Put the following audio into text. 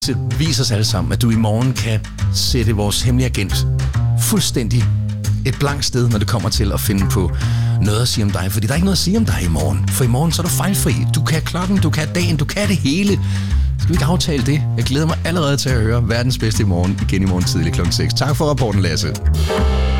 viser os alle sammen, at du i morgen kan sætte vores hemmelige agent fuldstændig et blankt sted, når det kommer til at finde på noget at sige om dig. Fordi der er ikke noget at sige om dig i morgen. For i morgen så er du fejlfri. Du kan klokken, du kan dagen, du kan det hele. Skal vi ikke aftale det? Jeg glæder mig allerede til at høre verdens bedste i morgen igen i morgen tidlig kl. 6. Tak for rapporten, Lasse.